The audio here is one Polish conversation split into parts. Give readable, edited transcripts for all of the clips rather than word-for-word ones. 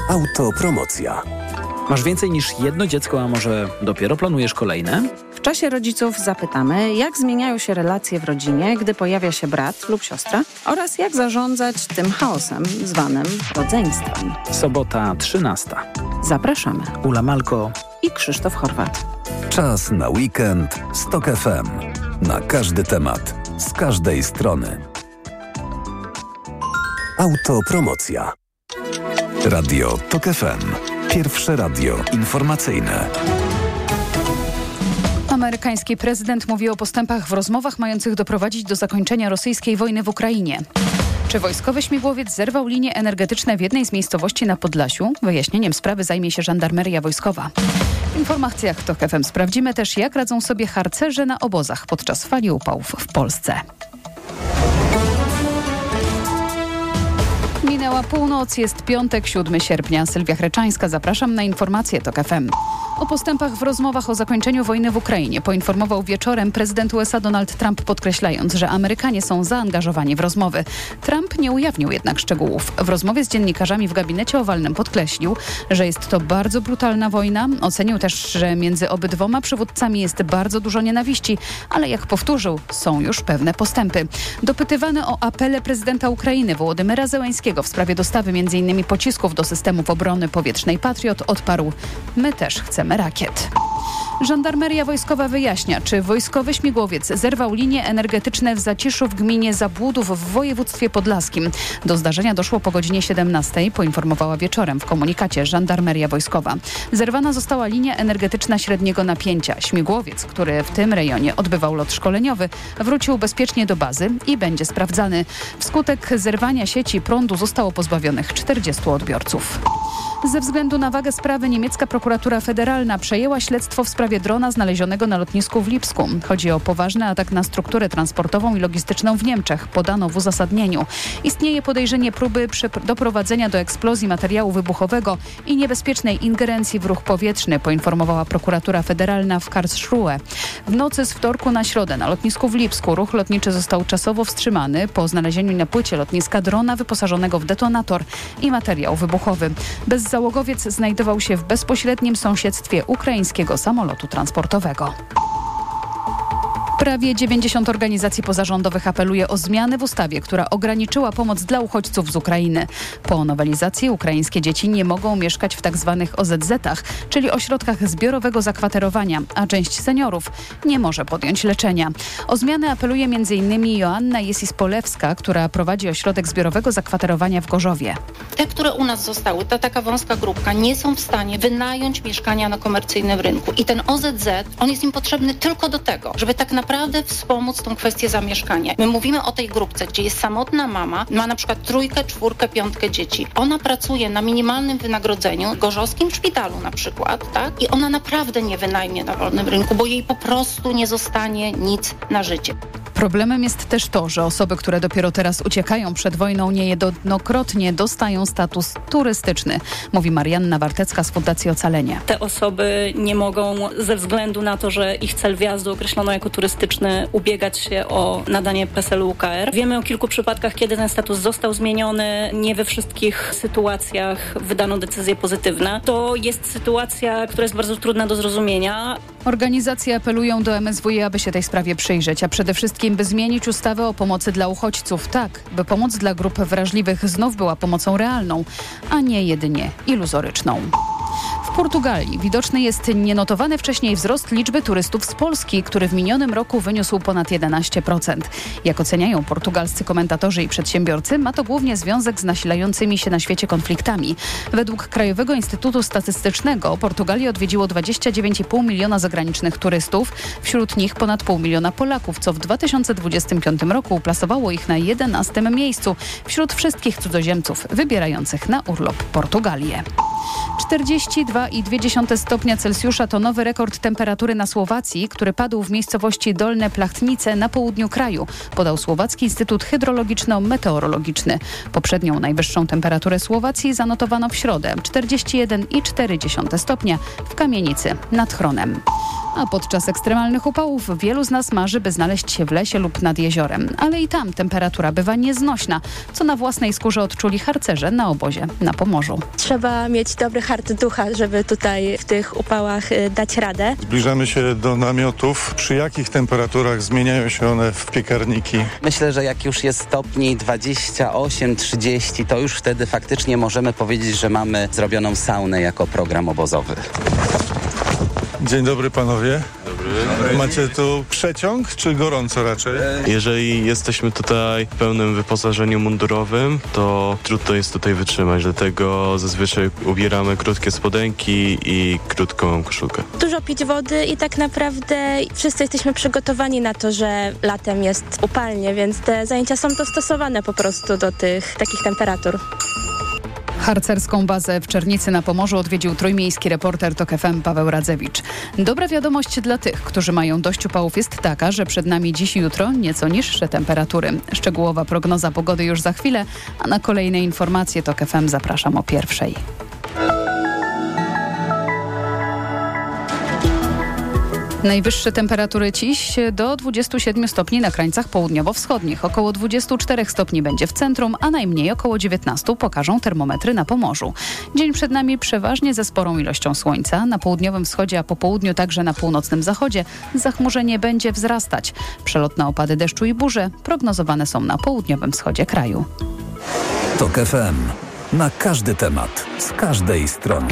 Autopromocja. Masz więcej niż jedno dziecko, a może dopiero planujesz kolejne? W czasie rodziców zapytamy, jak zmieniają się relacje w rodzinie, gdy pojawia się brat lub siostra oraz jak zarządzać tym chaosem zwanym rodzeństwem. Sobota 13. Zapraszamy. Ula Malko i Krzysztof Horwat. Czas na weekend z TOK FM. Na każdy temat, z każdej strony. Autopromocja. Radio TOK FM. Pierwsze radio informacyjne. Amerykański prezydent mówi o postępach w rozmowach mających doprowadzić do zakończenia rosyjskiej wojny w Ukrainie. Czy wojskowy śmigłowiec zerwał linie energetyczne w jednej z miejscowości na Podlasiu? Wyjaśnieniem sprawy zajmie się żandarmeria wojskowa. W informacjach TOK FM sprawdzimy też, jak radzą sobie harcerze na obozach podczas fali upałów w Polsce. Minęła północ, jest piątek, 7 sierpnia. Sylwia Chreczańska, zapraszam na informacje TOK FM. O postępach w rozmowach o zakończeniu wojny w Ukrainie poinformował wieczorem prezydent USA Donald Trump, podkreślając, że Amerykanie są zaangażowani w rozmowy. Trump nie ujawnił jednak szczegółów. W rozmowie z dziennikarzami w gabinecie owalnym podkreślił, że jest to bardzo brutalna wojna. Ocenił też, że między obydwoma przywódcami jest bardzo dużo nienawiści, ale jak powtórzył, są już pewne postępy. Dopytywany o apele prezydenta Ukrainy Wołodymyra Zełenskiego w sprawie dostawy m.in. pocisków do systemów obrony powietrznej Patriot odparł: my też chcemy rakiet. Żandarmeria wojskowa wyjaśnia, czy wojskowy śmigłowiec zerwał linie energetyczne w Zaciszu w gminie Zabłudów w województwie podlaskim. Do zdarzenia doszło po godzinie 17, poinformowała wieczorem w komunikacie żandarmeria wojskowa. Zerwana została linia energetyczna średniego napięcia. Śmigłowiec, który w tym rejonie odbywał lot szkoleniowy, wrócił bezpiecznie do bazy i będzie sprawdzany. Wskutek zerwania sieci prądu zostało pozbawionych 40 odbiorców. Ze względu na wagę sprawy niemiecka prokuratura federalna przejęła śledztwo w sprawie drona znalezionego na lotnisku w Lipsku. Chodzi o poważny atak na strukturę transportową i logistyczną w Niemczech, podano w uzasadnieniu. Istnieje podejrzenie próby doprowadzenia do eksplozji materiału wybuchowego i niebezpiecznej ingerencji w ruch powietrzny, poinformowała prokuratura federalna w Karlsruhe. W nocy z wtorku na środę na lotnisku w Lipsku ruch lotniczy został czasowo wstrzymany po znalezieniu na płycie lotniska drona wyposażonego w detonator i materiał wybuchowy. Bezzałogowiec znajdował się w bezpośrednim sąsiedztwie ukraińskiego samolotu transportowego. Prawie 90 organizacji pozarządowych apeluje o zmiany w ustawie, która ograniczyła pomoc dla uchodźców z Ukrainy. Po nowelizacji ukraińskie dzieci nie mogą mieszkać w tzw. OZZ-ach, czyli ośrodkach zbiorowego zakwaterowania, a część seniorów nie może podjąć leczenia. O zmiany apeluje m.in. Joanna Jesis-Polewska, która prowadzi ośrodek zbiorowego zakwaterowania w Gorzowie. Te, które u nas zostały, ta taka wąska grupka, nie są w stanie wynająć mieszkania na komercyjnym rynku. I ten OZZ, on jest im potrzebny tylko do tego, żeby tak naprawdę wspomóc tą kwestię zamieszkania. My mówimy o tej grupce, gdzie jest samotna mama, ma na przykład 3, 4, 5 dzieci. Ona pracuje na minimalnym wynagrodzeniu w gorzowskim szpitalu na przykład, tak? I ona naprawdę nie wynajmie na wolnym rynku, bo jej po prostu nie zostanie nic na życie. Problemem jest też to, że osoby, które dopiero teraz uciekają przed wojną, niejednokrotnie dostają status turystyczny, mówi Marianna Wartecka z Fundacji Ocalenie. Te osoby nie mogą ze względu na to, że ich cel wjazdu określono jako turystyczny, ubiegać się o nadanie PESEL-u UKR. Wiemy o kilku przypadkach, kiedy ten status został zmieniony. Nie we wszystkich sytuacjach wydano decyzje pozytywne. To jest sytuacja, która jest bardzo trudna do zrozumienia. Organizacje apelują do MSWiA, aby się tej sprawie przyjrzeć, a przede wszystkim by zmienić ustawę o pomocy dla uchodźców tak, by pomoc dla grup wrażliwych znów była pomocą realną, a nie jedynie iluzoryczną. W Portugalii widoczny jest nienotowany wcześniej wzrost liczby turystów z Polski, który w minionym roku wyniósł ponad 11%. Jak oceniają portugalscy komentatorzy i przedsiębiorcy, ma to głównie związek z nasilającymi się na świecie konfliktami. Według Krajowego Instytutu Statystycznego Portugalię odwiedziło 29,5 miliona zagranicznych turystów, wśród nich ponad 0,5 miliona Polaków, co w 2025 roku uplasowało ich na 11. miejscu wśród wszystkich cudzoziemców wybierających na urlop Portugalię. 42,2 stopnia Celsjusza to nowy rekord temperatury na Słowacji, który padł w miejscowości Dolne Plachtnice na południu kraju, podał Słowacki Instytut Hydrologiczno-Meteorologiczny. Poprzednią najwyższą temperaturę Słowacji zanotowano w środę 41,4 stopnia w Kamienicy nad Chronem. A podczas ekstremalnych upałów wielu z nas marzy, by znaleźć się w lesie lub nad jeziorem. Ale i tam temperatura bywa nieznośna, co na własnej skórze odczuli harcerze na obozie na Pomorzu. Trzeba mieć dobry hart ducha, żeby tutaj w tych upałach dać radę. Zbliżamy się do namiotów. Przy jakich temperaturach zmieniają się one w piekarniki? Myślę, że jak już jest stopni 28-30, to już wtedy faktycznie możemy powiedzieć, że mamy zrobioną saunę jako program obozowy. Dzień dobry panowie. Macie tu przeciąg czy gorąco raczej? Jeżeli jesteśmy tutaj w pełnym wyposażeniu mundurowym, to trudno jest tutaj wytrzymać, dlatego zazwyczaj ubieramy krótkie spodenki i krótką koszulkę. Dużo pić wody i tak naprawdę wszyscy jesteśmy przygotowani na to, że latem jest upalnie, więc te zajęcia są dostosowane po prostu do tych takich temperatur. Harcerską bazę w Czernicy na Pomorzu odwiedził trójmiejski reporter TOK FM Paweł Radzewicz. Dobra wiadomość dla tych, którzy mają dość upałów, jest taka, że przed nami dziś i jutro nieco niższe temperatury. Szczegółowa prognoza pogody już za chwilę, a na kolejne informacje TOK FM zapraszam o 1:00. Najwyższe temperatury dziś do 27 stopni na krańcach południowo-wschodnich. Około 24 stopni będzie w centrum, a najmniej około 19 pokażą termometry na Pomorzu. Dzień przed nami przeważnie ze sporą ilością słońca. Na południowym wschodzie, a po południu także na północnym zachodzie zachmurzenie będzie wzrastać. Przelotne opady deszczu i burze prognozowane są na południowym wschodzie kraju. TOK FM. Na każdy temat, z każdej strony.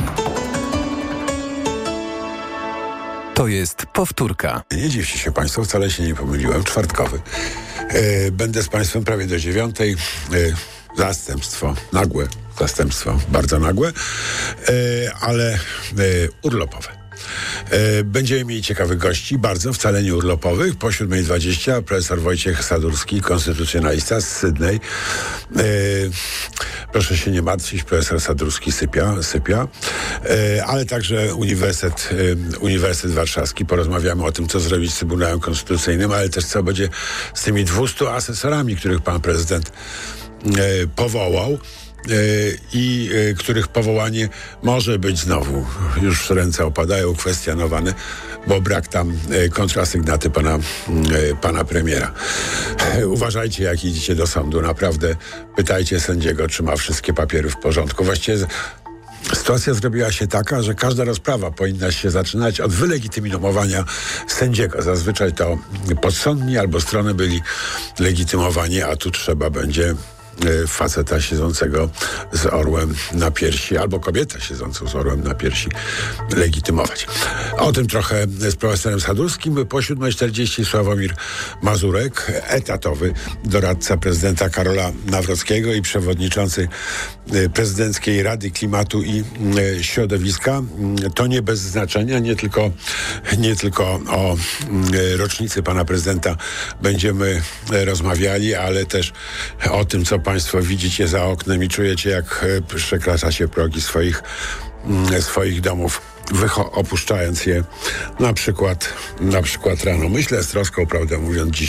To jest powtórka. Nie dziwcie się Państwo, wcale się nie pomyliłem. Czwartkowy. Będę z Państwem prawie do 9:00. Zastępstwo, nagłe zastępstwo, bardzo nagłe, ale urlopowe. Będziemy mieli ciekawych gości, bardzo, wcale nie urlopowych. Po 7:20 profesor Wojciech Sadurski, konstytucjonalista z Sydney. Proszę się nie martwić, profesor Sadurski sypia. Ale także Uniwersytet Warszawski. Porozmawiamy o tym, co zrobić z Trybunałem Konstytucyjnym, ale też co będzie z tymi 200 asesorami, których pan prezydent powołał. I których powołanie może być znowu, już ręce opadają, kwestionowane, bo brak tam kontrasygnaty pana premiera. Uważajcie, jak idziecie do sądu, naprawdę pytajcie sędziego, czy ma wszystkie papiery w porządku. Właściwie sytuacja zrobiła się taka, że każda rozprawa powinna się zaczynać od wylegitymowania sędziego. Zazwyczaj to podsądni albo strony byli legitymowani, a tu trzeba będzie faceta siedzącego z orłem na piersi albo kobietę siedzącą z orłem na piersi legitymować. O tym trochę z profesorem Sadurskim. Po 7:40 Sławomir Mazurek, etatowy doradca prezydenta Karola Nawrockiego i przewodniczący Prezydenckiej Rady Klimatu i Środowiska. To nie bez znaczenia, nie tylko o rocznicy pana prezydenta będziemy rozmawiali, ale też o tym, co Państwo widzicie za oknem i czujecie, jak przekraczacie progi swoich domów, opuszczając je na przykład rano. Myślę z troską, prawdę mówiąc, dziś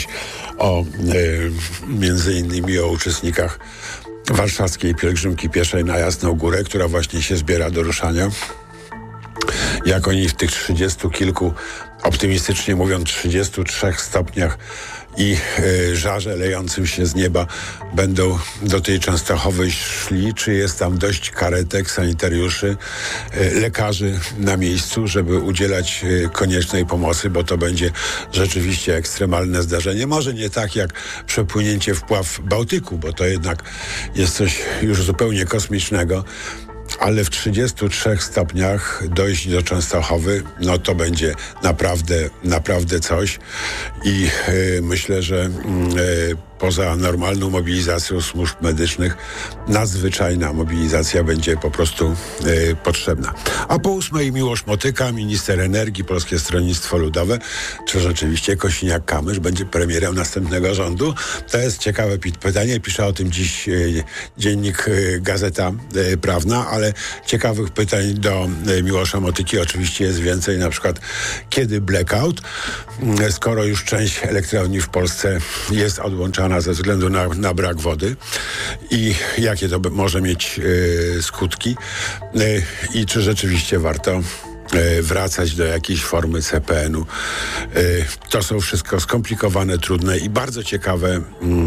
między innymi o uczestnikach warszawskiej pielgrzymki pieszej na Jasną Górę, która właśnie się zbiera do ruszania. Jak oni w tych 30 kilku, optymistycznie mówiąc 33 stopniach i żarze lejącym się z nieba będą do tej Częstochowy szli, czy jest tam dość karetek, sanitariuszy, lekarzy na miejscu, żeby udzielać koniecznej pomocy, bo to będzie rzeczywiście ekstremalne zdarzenie. Może nie tak jak przepłynięcie wpław Bałtyku, bo to jednak jest coś już zupełnie kosmicznego, ale w 33 stopniach dojść do Częstochowy, no to będzie naprawdę coś i myślę, że poza normalną mobilizacją służb medycznych nadzwyczajna mobilizacja będzie po prostu potrzebna. A po 8:00 Miłosz Motyka, minister energii, Polskie Stronnictwo Ludowe. Czy rzeczywiście Kosiniak-Kamysz będzie premierem następnego rządu? To jest ciekawe pytanie. Pisze o tym dziś dziennik Gazeta Prawna, ale ciekawych pytań do Miłosza Motyki oczywiście jest więcej. Na przykład, kiedy blackout? Skoro już część elektrowni w Polsce jest odłączana ze względu na brak wody i jakie to może mieć skutki i czy rzeczywiście warto wracać do jakiejś formy CPN-u. To są wszystko skomplikowane, trudne i bardzo ciekawe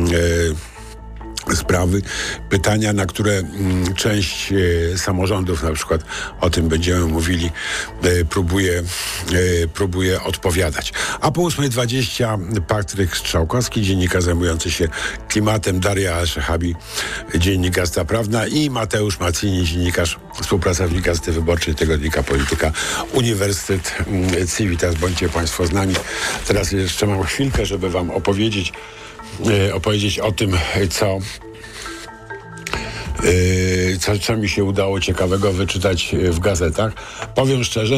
sprawy, pytania, na które część samorządów, na przykład o tym będziemy mówili, próbuje odpowiadać. A po 8:20 Patryk Strzałkowski, dziennikarz zajmujący się klimatem, Daria Al-Szehabi, dziennik Gazeta Prawna i Mateusz Macini, dziennikarz, współpracownik Gazety Wyborczej, tygodnika Polityka, Uniwersytet Civitas. Bądźcie Państwo z nami. Teraz jeszcze mam chwilkę, żeby Wam opowiedzieć o tym, co mi się udało ciekawego wyczytać w gazetach. Powiem szczerze,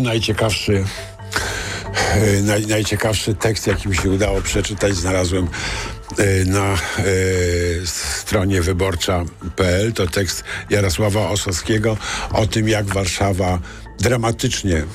najciekawszy tekst, jaki mi się udało przeczytać, znalazłem na stronie wyborcza.pl. To tekst Jarosława Ossowskiego o tym, jak Warszawa dramatycznie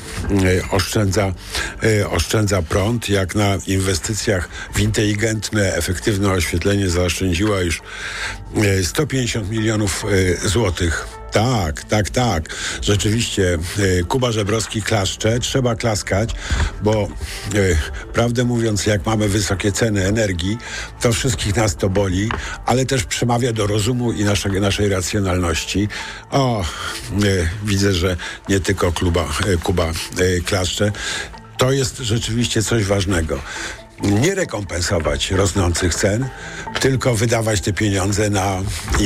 oszczędza prąd, jak na inwestycjach w inteligentne, efektywne oświetlenie zaoszczędziła już 150 milionów złotych. Tak. Rzeczywiście Kuba Żebrowski klaszcze. Trzeba klaskać, bo prawdę mówiąc, jak mamy wysokie ceny energii, to wszystkich nas to boli, ale też przemawia do rozumu i naszej racjonalności. Widzę, że nie tylko Kuba klaszcze. To jest rzeczywiście coś ważnego. Nie rekompensować rosnących cen, tylko wydawać te pieniądze na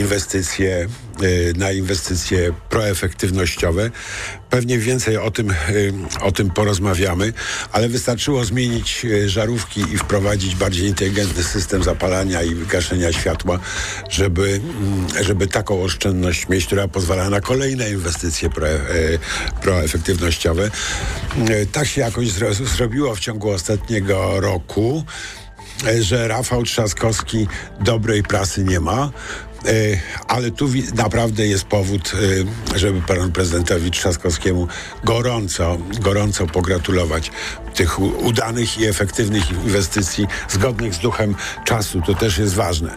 inwestycje proefektywnościowe. Pewnie więcej o tym porozmawiamy, ale wystarczyło zmienić żarówki i wprowadzić bardziej inteligentny system zapalania i gaszenia światła, żeby taką oszczędność mieć, która pozwala na kolejne inwestycje proefektywnościowe. Tak się jakoś zrobiło w ciągu ostatniego roku, że Rafał Trzaskowski dobrej prasy nie ma. Ale tu naprawdę jest powód, żeby panu prezydentowi Trzaskowskiemu gorąco pogratulować tych udanych i efektywnych inwestycji zgodnych z duchem czasu. To też jest ważne.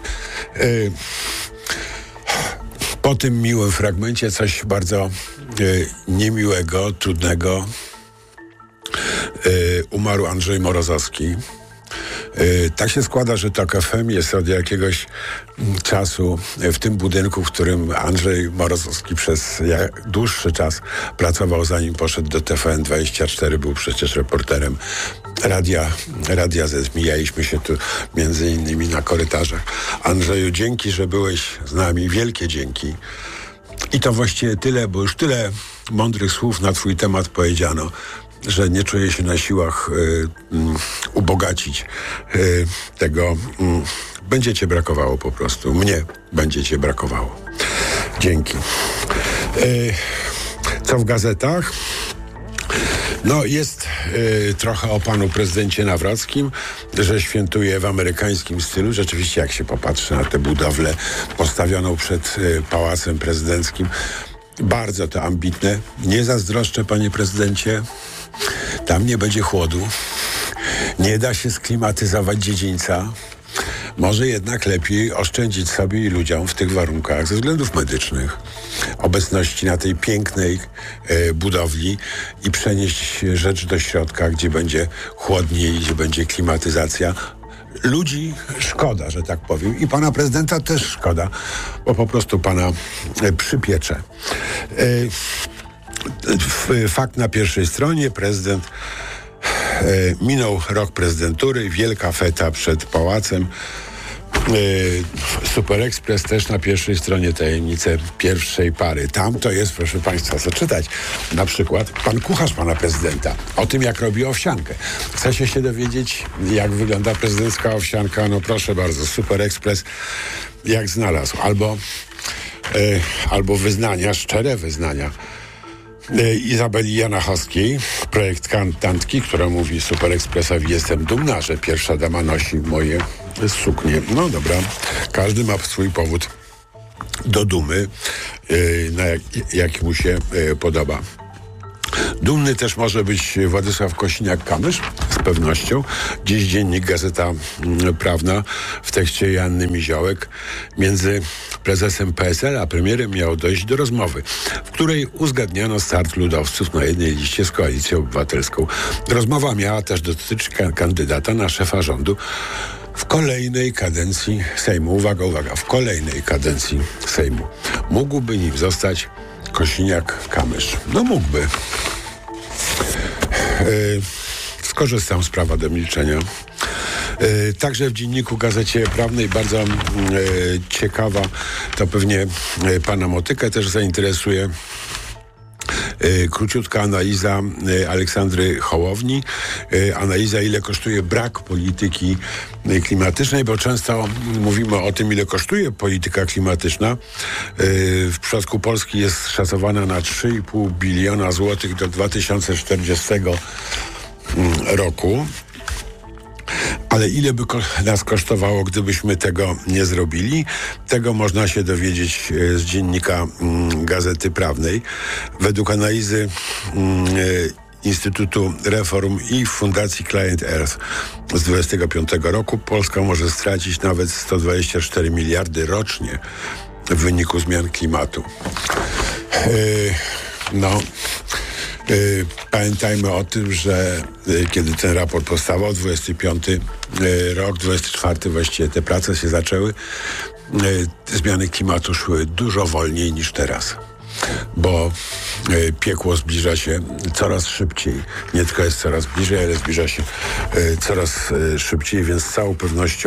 Po tym miłym fragmencie coś bardzo niemiłego, trudnego. Umarł Andrzej Morozowski. Tak się składa, że TOK FM jest od jakiegoś czasu w tym budynku, w którym Andrzej Morozowski przez dłuższy czas pracował, zanim poszedł do TVN24. Był przecież reporterem Radia Z. Mijaliśmy się tu między innymi na korytarzach. Andrzeju, dzięki, że byłeś z nami. Wielkie dzięki. I to właściwie tyle, bo już tyle mądrych słów na twój temat powiedziano, że nie czuję się na siłach ubogacić tego. Będzie cię brakowało po prostu. Mnie będzie cię brakowało. Dzięki. Co w gazetach? Jest trochę o panu prezydencie Nawrockim, że świętuje w amerykańskim stylu. Rzeczywiście, jak się popatrzy na tę budowlę postawioną przed Pałacem Prezydenckim, bardzo to ambitne. Nie zazdroszczę, panie prezydencie. Tam nie będzie chłodu. Nie da się sklimatyzować dziedzińca. Może jednak lepiej oszczędzić sobie i ludziom w tych warunkach ze względów medycznych obecności na tej pięknej budowli i przenieść rzecz do środka, gdzie będzie chłodniej, gdzie będzie klimatyzacja. Ludzi szkoda, że tak powiem. I pana prezydenta też szkoda, bo po prostu pana przypiecze. Fakt na pierwszej stronie. Prezydent minął rok prezydentury, wielka feta przed pałacem. Super Express też na pierwszej stronie, tajemnice pierwszej pary. Tam to jest, proszę państwa, co czytać. Na przykład pan kucharz pana prezydenta o tym, jak robi owsiankę. Chce się dowiedzieć, jak wygląda prezydencka owsianka? No proszę bardzo, Super Express jak znalazł. Albo wyznania, szczere wyznania Izabeli Janachowskiej, projektantki, która mówi Super Expressowi: jestem dumna, że pierwsza dama nosi moje suknie. No dobra, każdy ma swój powód do dumy, jaki mu się podoba. Dumny też może być Władysław Kosiniak-Kamysz, z pewnością. Dziś dziennik Gazeta Prawna w tekście Joanny Miziołek między prezesem PSL a premierem miało dojść do rozmowy, w której uzgadniano start ludowców na jednej liście z Koalicją Obywatelską. Rozmowa miała też dotyczyć kandydata na szefa rządu w kolejnej kadencji Sejmu. Uwaga, w kolejnej kadencji Sejmu. Mógłby nim zostać Kosiniak-Kamysz. No mógłby. Skorzystam z prawa do milczenia. Także w dzienniku Gazecie Prawnej bardzo ciekawa, to pewnie pana Motykę też zainteresuje, króciutka analiza Aleksandry Hołowni. Analiza, ile kosztuje brak polityki klimatycznej, bo często mówimy o tym, ile kosztuje polityka klimatyczna. W przypadku Polski jest szacowana na 3,5 biliona złotych do 2040 roku. Ale ile by nas kosztowało, gdybyśmy tego nie zrobili? Tego można się dowiedzieć z dziennika Gazety Prawnej. Według analizy Instytutu Reform i Fundacji Client Earth z 2025 roku Polska może stracić nawet 124 miliardy rocznie w wyniku zmian klimatu. Pamiętajmy o tym, że kiedy ten raport powstawał, 25 rok, 24 właściwie te prace się zaczęły, zmiany klimatu szły dużo wolniej niż teraz, bo piekło zbliża się coraz szybciej. Nie tylko jest coraz bliżej, ale zbliża się coraz szybciej, więc z całą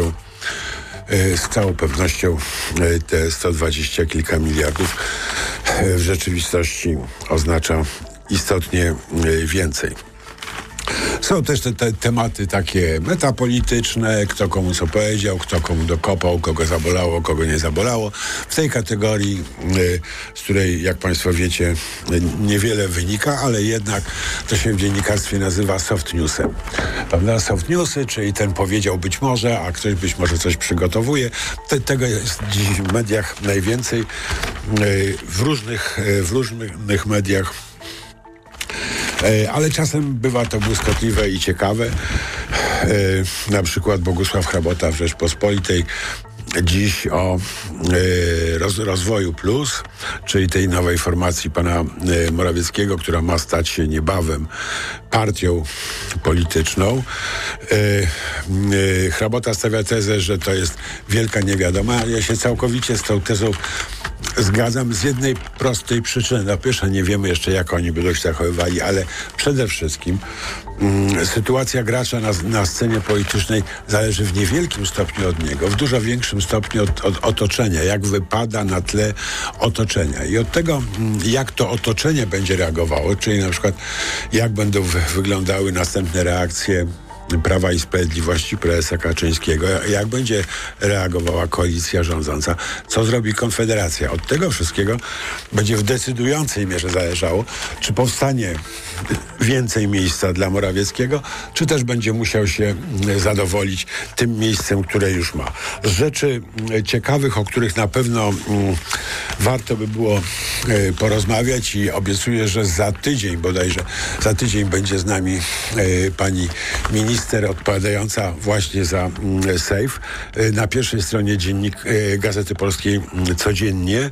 pewnością te 120 kilka miliardów w rzeczywistości oznacza istotnie więcej. Są też te tematy takie metapolityczne, kto komu co powiedział, kto komu dokopał, kogo zabolało, kogo nie zabolało. W tej kategorii, z której, jak państwo wiecie, niewiele wynika, ale jednak to się w dziennikarstwie nazywa soft newsem. Prawda? Soft newsy, czyli ten powiedział być może, a ktoś być może coś przygotowuje. Tego jest dziś w mediach najwięcej. W różnych mediach. Ale czasem bywa to błyskotliwe i ciekawe. Na przykład Bogusław Hrabota w Rzeczpospolitej dziś o Rozwoju Plus, czyli tej nowej formacji pana Morawieckiego, która ma stać się niebawem partią polityczną. Hrabota stawia tezę, że to jest wielka niewiadoma. Ja się całkowicie z tą tezą zgadzam z jednej prostej przyczyny. Po pierwsze, nie wiemy jeszcze, jak oni będą się zachowywali, ale przede wszystkim sytuacja gracza na scenie politycznej zależy w niewielkim stopniu od niego, w dużo większym stopniu od otoczenia, jak wypada na tle otoczenia. I od tego, jak to otoczenie będzie reagowało, czyli na przykład jak będą wyglądały następne reakcje Prawa i Sprawiedliwości, prezesa Kaczyńskiego, jak będzie reagowała koalicja rządząca, co zrobi Konfederacja. Od tego wszystkiego będzie w decydującej mierze zależało, czy powstanie więcej miejsca dla Morawieckiego, czy też będzie musiał się zadowolić tym miejscem, które już ma. Z rzeczy ciekawych, o których na pewno warto by było porozmawiać, i obiecuję, że za tydzień, bodajże za tydzień będzie z nami pani minister odpowiadająca właśnie za SAFE. Na pierwszej stronie Gazety Polskiej codziennie.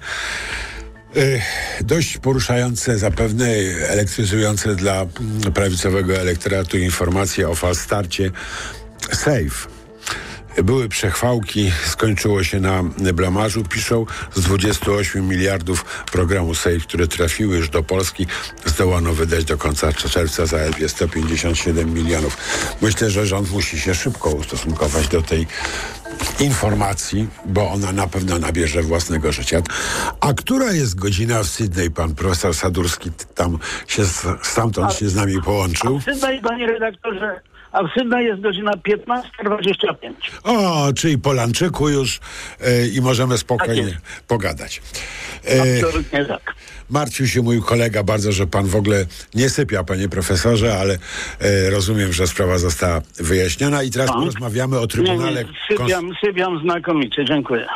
Dość poruszające, zapewne elektryzujące dla prawicowego elektoratu informacje o falstarcie SAFE. Były przechwałki, skończyło się na blamażu, piszą. Z 28 miliardów programu SAFE, które trafiły już do Polski, zdołano wydać do końca czerwca zaledwie 157 milionów. Myślę, że rząd musi się szybko ustosunkować do tej informacji, bo ona na pewno nabierze własnego życia. A która jest godzina w Sydney? Pan profesor Sadurski stamtąd się z nami połączył. W Sydney, panie redaktorze, a w Sydney jest godzina 15:25. O, czyli po lunczyku już i możemy spokojnie pogadać. Absolutnie tak. Martwił się mój kolega bardzo, że pan w ogóle nie sypia, panie profesorze, ale rozumiem, że sprawa została wyjaśniona i teraz porozmawiamy o Trybunale... Sypiam znakomicie, dziękuję.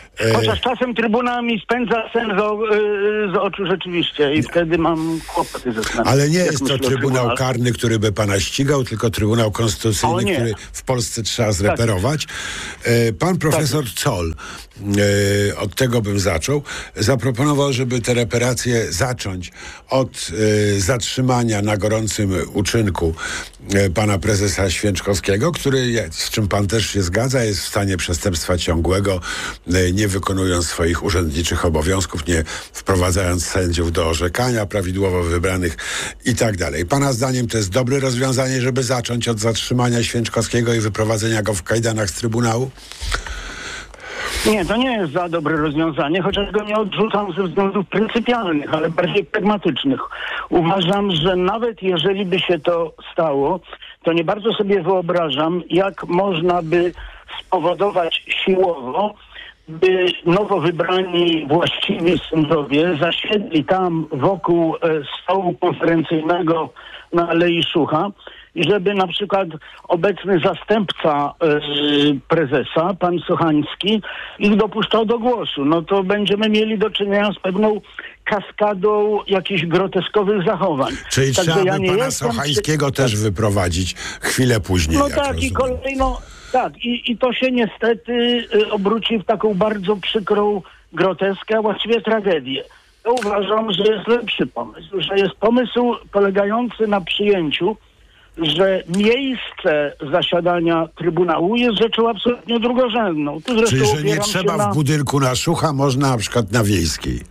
Chociaż czasem Trybunał mi spędza sen z oczu rzeczywiście i wtedy mam kłopoty ze snem. Ale nie jest to Trybunał Karny, który by pana ścigał, tylko Trybunał Konstytucyjny, który w Polsce trzeba zreperować. Pan profesor Zoll, od tego bym zaczął, zaproponował, żeby te reperacje zacząć od zatrzymania na gorącym uczynku pana prezesa Święczkowskiego, który, z czym pan też się zgadza, jest w stanie przestępstwa ciągłego, nie wykonując swoich urzędniczych obowiązków, nie wprowadzając sędziów do orzekania prawidłowo wybranych i tak dalej. Pana zdaniem to jest dobre rozwiązanie, żeby zacząć od zatrzymania Święczkowskiego i wyprowadzenia go w kajdanach z Trybunału? Nie, to nie jest za dobre rozwiązanie, chociaż go nie odrzucam ze względów pryncypialnych, ale bardziej pragmatycznych. Uważam, że nawet jeżeli by się to stało, to nie bardzo sobie wyobrażam, jak można by spowodować siłowo, by nowo wybrani właściwi sędziowie zasiedli tam wokół stołu konferencyjnego na Alei Szucha i żeby na przykład obecny zastępca prezesa, pan Sochański, ich dopuszczał do głosu. No to będziemy mieli do czynienia z pewną kaskadą jakichś groteskowych zachowań. Czyli trzeba by pana Sochańskiego też wyprowadzić chwilę później. No tak, i kolejno... Tak, i to się niestety obróci w taką bardzo przykrą groteskę, a właściwie tragedię. Ja uważam, że jest lepszy pomysł, że jest pomysł polegający na przyjęciu, że miejsce zasiadania Trybunału jest rzeczą absolutnie drugorzędną. Czyli, że nie trzeba w budynku na Szucha, można na przykład na Wiejskiej.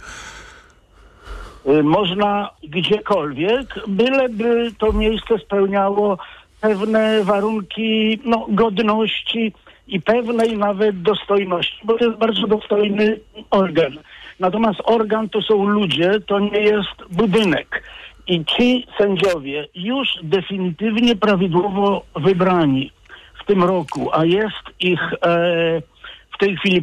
Można gdziekolwiek, byleby to miejsce spełniało pewne warunki godności i pewnej nawet dostojności, bo to jest bardzo dostojny organ. Natomiast organ to są ludzie, to nie jest budynek. I ci sędziowie już definitywnie prawidłowo wybrani w tym roku, a jest ich w tej chwili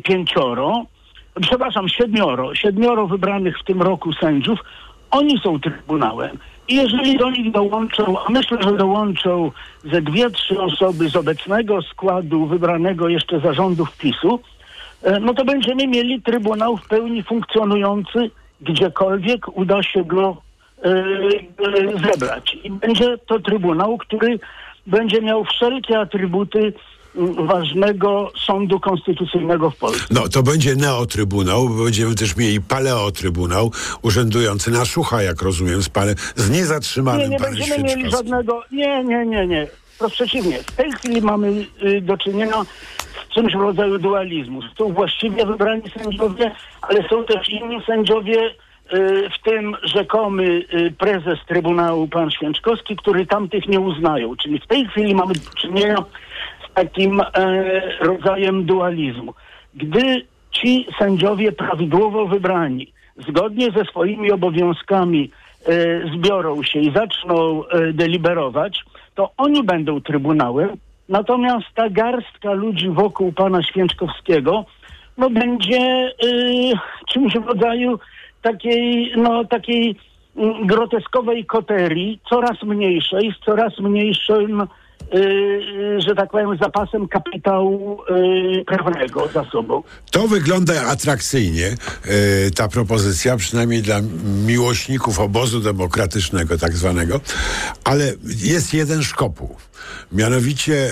7 wybranych w tym roku sędziów, oni są Trybunałem. I jeżeli do nich dołączą, a myślę, że dołączą ze 2-3 osoby z obecnego składu wybranego jeszcze zarządów PiS-u, no to będziemy mieli Trybunał w pełni funkcjonujący, gdziekolwiek uda się go zebrać. I będzie to Trybunał, który będzie miał wszelkie atrybuty ważnego sądu konstytucyjnego w Polsce. No, to będzie neotrybunał, bo będziemy też mieli paleotrybunał urzędujący na Szucha, jak rozumiem, z niezatrzymanym nie panem będziemy mieli żadnego... Nie. Wprost przeciwnie. W tej chwili mamy do czynienia z czymś w rodzaju dualizmu. Są właściwie wybrani sędziowie, ale są też inni sędziowie, w tym rzekomy prezes Trybunału, pan Święczkowski, który tamtych nie uznają. Czyli w tej chwili mamy do czynienia z takim rodzajem dualizmu. Gdy ci sędziowie prawidłowo wybrani, zgodnie ze swoimi obowiązkami zbiorą się i zaczną deliberować, to oni będą Trybunałem, natomiast ta garstka ludzi wokół pana Święczkowskiego będzie czymś w rodzaju takiej groteskowej koterii, coraz mniejszej, z coraz mniejszym, że tak powiem, zapasem kapitału prawnego za sobą. To wygląda atrakcyjnie, ta propozycja, przynajmniej dla miłośników obozu demokratycznego tak zwanego, ale jest jeden szkopuł. Mianowicie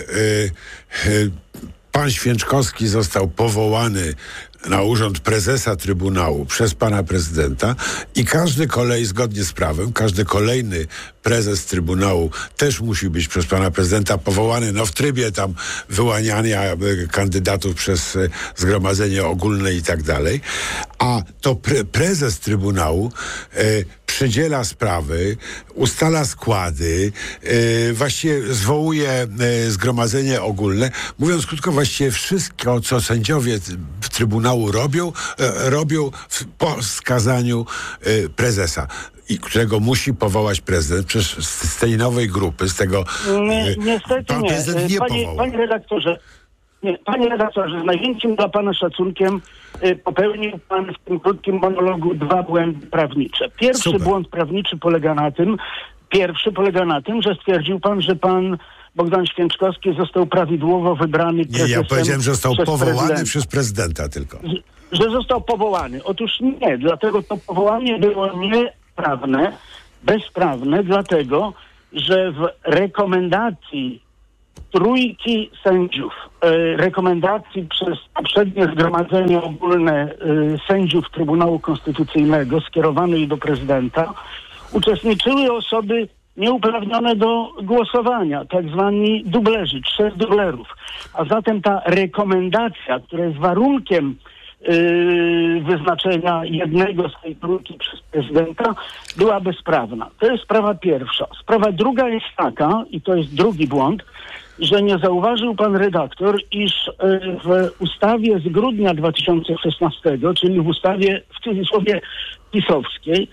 pan Święczkowski został powołany na urząd prezesa Trybunału przez pana prezydenta i zgodnie z prawem, każdy kolejny prezes Trybunału też musi być przez pana prezydenta powołany, w trybie tam wyłaniania kandydatów przez Zgromadzenie Ogólne i tak dalej. A to prezes Trybunału przydziela sprawy, ustala składy, właściwie zwołuje Zgromadzenie Ogólne. Mówiąc krótko, właściwie wszystko, co sędziowie Trybunału robią po wskazaniu prezesa, i którego musi powołać prezydent. Przecież z tej nowej grupy, z tego niestety pan prezydent nie powołał. Panie redaktorze, z największym dla pana szacunkiem popełnił pan w tym krótkim monologu 2 błędy prawnicze. Pierwszy błąd prawniczy polega na tym, że stwierdził pan, że pan Bogdan Święczkowski został prawidłowo wybrany prezesem. Nie, ja powiedziałem, że został powołany prezydenta. przez prezydenta tylko. Że został powołany. Otóż nie, dlatego to powołanie było nieprawne, bezprawne, dlatego, że w rekomendacji trójki sędziów, rekomendacji przez poprzednie Zgromadzenie Ogólne Sędziów Trybunału Konstytucyjnego skierowanej do prezydenta, uczestniczyły osoby nieuprawnione do głosowania, tak zwani dublerzy, 3 dublerów. A zatem ta rekomendacja, która jest warunkiem wyznaczenia jednego z tej trójki przez prezydenta, była bezprawna. To jest sprawa pierwsza. Sprawa druga jest taka, i to jest drugi błąd, że nie zauważył pan redaktor, iż w ustawie z grudnia 2016, czyli w ustawie w cudzysłowie pisowskiej,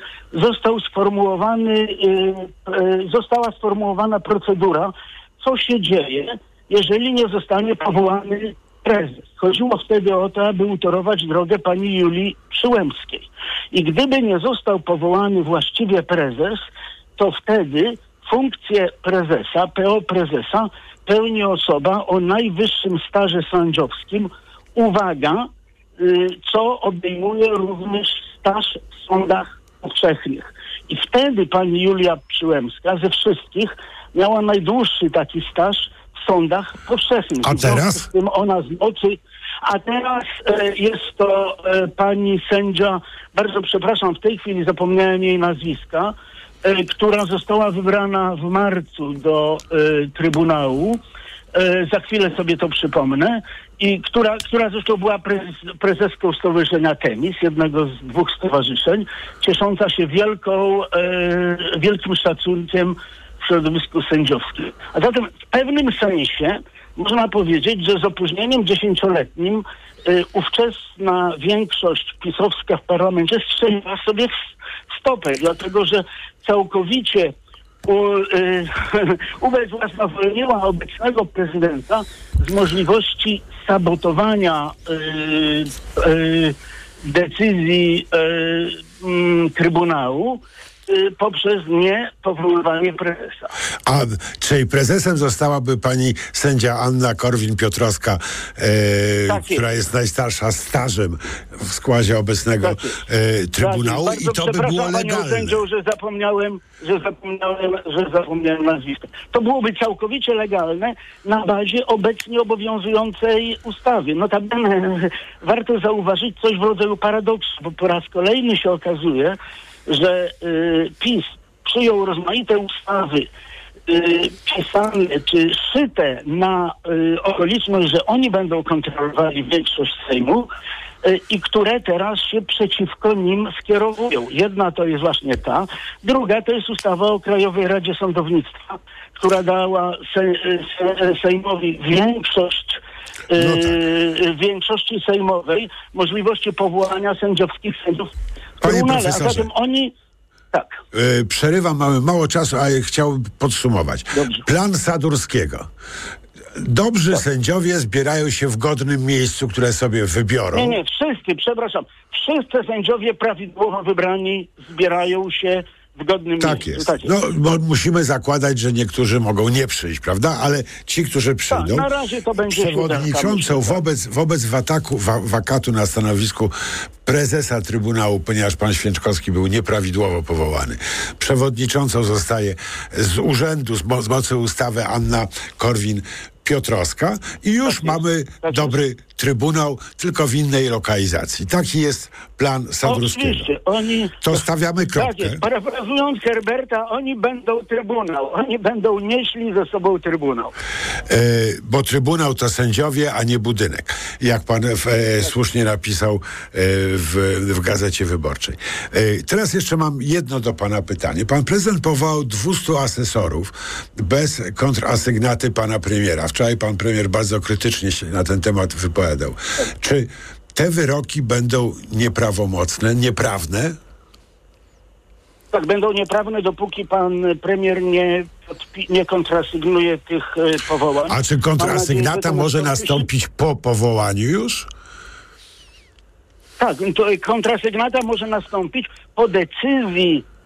została sformułowana procedura, co się dzieje, jeżeli nie zostanie powołany prezes. Chodziło wtedy o to, aby utorować drogę pani Julii Przyłębskiej. I gdyby nie został powołany właściwie prezes, to wtedy funkcję prezesa, PO prezesa, pełni osoba o najwyższym staże sędziowskim, uwaga, co obejmuje również staż w sądach powszechnych. I wtedy pani Julia Przyłębska ze wszystkich miała najdłuższy taki staż w sądach powszechnych. A teraz? Z tym ona z mocy. A teraz jest to pani sędzia, bardzo przepraszam, w tej chwili zapomniałem jej nazwiska, która została wybrana w marcu do Trybunału. Za chwilę sobie to przypomnę. I która zresztą była prezeską Stowarzyszenia Temis, jednego z 2 stowarzyszeń, ciesząca się wielkim szacunkiem w środowisku sędziowskim. A zatem w pewnym sensie można powiedzieć, że z opóźnieniem 10-letnim ówczesna większość pisowska w parlamencie strzeliła sobie w stopę, dlatego że całkowicie ubezwłasnowolniła obecnego prezydenta z możliwości sabotowania decyzji Trybunału poprzez niepowoływanie prezesa. A czyli prezesem zostałaby pani sędzia Anna Korwin-Piotrowska, która jest najstarsza stażem w składzie obecnego Trybunału, i to by było legalne. Sędzią, że zapomniałem nazwisko. To byłoby całkowicie legalne na bazie obecnie obowiązującej ustawy. Notabene warto zauważyć coś w rodzaju paradoksu, bo po raz kolejny się okazuje, że PiS przyjął rozmaite ustawy pisane czy szyte na okoliczność, że oni będą kontrolowali większość Sejmu i które teraz się przeciwko nim skierowują. Jedna to jest właśnie ta, druga to jest ustawa o Krajowej Radzie Sądownictwa, która dała Sejmowi większości sejmowej możliwości powołania sędziowskich sędziów w Trybunale. A zatem oni... Tak. Przerywam, mamy mało czasu, a chciałbym podsumować. Dobrze. Plan Sadurskiego. Dobrzy sędziowie zbierają się w godnym miejscu, które sobie wybiorą. Nie, wszyscy sędziowie prawidłowo wybrani zbierają się w godnym miejscu. Tak jest. No, bo musimy zakładać, że niektórzy mogą nie przyjść, prawda? Ale ci, którzy przyjdą, na razie to będzie przewodniczącą wobec wakatu na stanowisku prezesa Trybunału, ponieważ pan Święczkowski był nieprawidłowo powołany. Przewodniczącą zostaje z urzędu, z mocy ustawy Anna Korwin-Piotrowska i już mamy dobry Trybunał, tylko w innej lokalizacji. Taki jest plan Sadurskiego. Oczywiście. To stawiamy kropkę. Tak jest. Parafrazując Herberta, oni będą Trybunał. Oni będą nieśli ze sobą Trybunał. Bo Trybunał to sędziowie, a nie budynek. Jak pan słusznie napisał w Gazecie Wyborczej. Teraz jeszcze mam jedno do pana pytanie. Pan prezydent powołał 200 asesorów bez kontrasygnaty pana premiera. Wczoraj pan premier bardzo krytycznie się na ten temat wypowiadał. Czy te wyroki będą nieprawomocne, nieprawne? Tak, będą nieprawne, dopóki pan premier nie kontrasygnuje tych powołań. A czy kontrasygnata może nastąpić po powołaniu już? Tak, to kontrasygnata może nastąpić po decyzji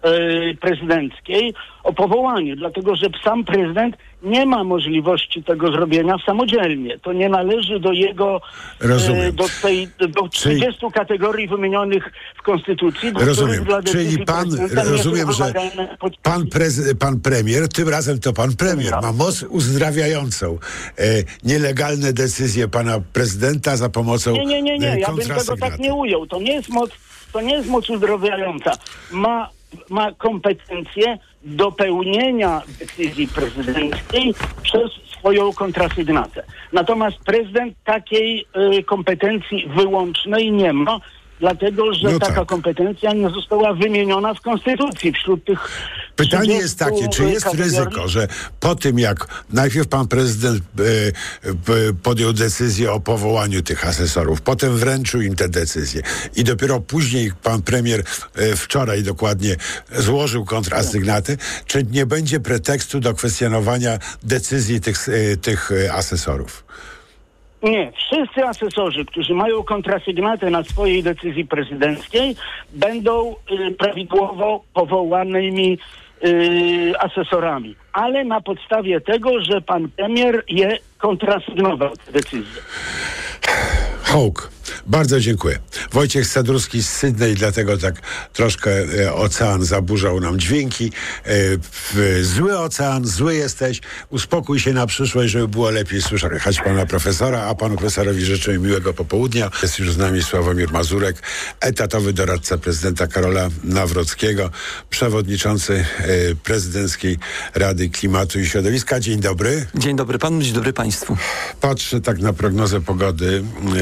prezydenckiej o powołaniu, dlatego że sam prezydent nie ma możliwości tego zrobienia samodzielnie. To nie należy do jego do 30 kategorii wymienionych w Konstytucji. Rozumiem. Czyli rozumiem, że pan premier, tym razem to pan premier, ma moc uzdrawiającą nielegalne decyzje pana prezydenta za pomocą Nie. Ja bym tego tak nie ujął. To nie jest moc uzdrawiająca. Ma kompetencje do pełnienia decyzji prezydenckiej przez swoją kontrasygnatę. Natomiast prezydent takiej kompetencji wyłącznej nie ma, dlatego że taka kompetencja nie została wymieniona w Konstytucji wśród tych. Pytanie jest takie, czy jest ryzyko, że po tym jak najpierw pan prezydent podjął decyzję o powołaniu tych asesorów, potem wręczył im te decyzje i dopiero później pan premier wczoraj dokładnie złożył kontrasygnatę, czy nie będzie pretekstu do kwestionowania decyzji tych asesorów? Nie. Wszyscy asesorzy, którzy mają kontrasygnatę na swojej decyzji prezydenckiej, będą prawidłowo powołanymi asesorami. Ale na podstawie tego, że pan premier je kontrasygnował tę decyzję. Hołk. Bardzo dziękuję. Wojciech Sadurski z Sydney, dlatego tak troszkę ocean zaburzał nam dźwięki. Zły ocean, zły jesteś. Uspokój się na przyszłość, żeby było lepiej słyszeć pana profesora, a panu profesorowi życzę miłego popołudnia. Jest już z nami Sławomir Mazurek, etatowy doradca prezydenta Karola Nawrockiego, przewodniczący Prezydenckiej Rady Klimatu i Środowiska. Dzień dobry. Dzień dobry panu, dzień dobry państwu. Patrzę tak na prognozę pogody,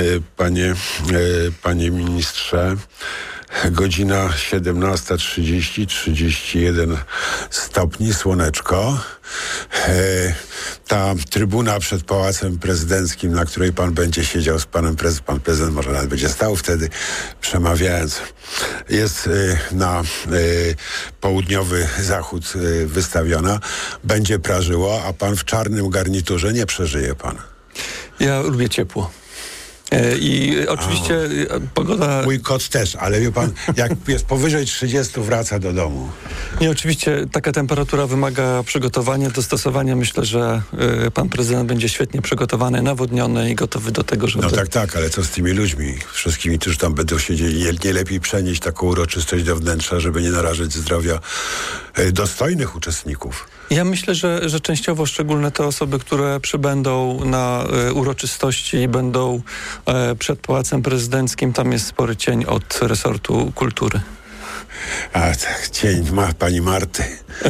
panie ministrze. Godzina 17:30, 31 stopni, słoneczko. Ta trybuna przed Pałacem Prezydenckim, na której pan będzie siedział z panem prezydentem, pan prezydent może nawet będzie stał wtedy, przemawiając, jest na południowi zachód wystawiona. Będzie prażyło, a pan w czarnym garniturze nie przeżyje pan. Ja lubię ciepło. I oczywiście pogoda... Mój kot też, ale wie pan, jak jest powyżej 30, wraca do domu. Nie, oczywiście taka temperatura wymaga przygotowania, dostosowania. Myślę, że pan prezydent będzie świetnie przygotowany, nawodniony i gotowy do tego, żeby... No tak, ale co z tymi ludźmi? Wszystkimi, którzy tam będą siedzieli? Nie lepiej przenieść taką uroczystość do wnętrza, żeby nie narażać zdrowia dostojnych uczestników. Ja myślę, że częściowo szczególne te osoby, które przybędą na uroczystości i będą przed Pałacem Prezydenckim, tam jest spory cień od resortu kultury. A tak, cień pani Marty.